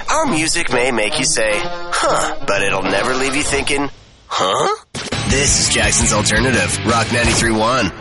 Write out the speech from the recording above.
Our music may make you say, huh, but it'll never leave you thinking, huh? This is Jackson's Alternative, Rock 93.1.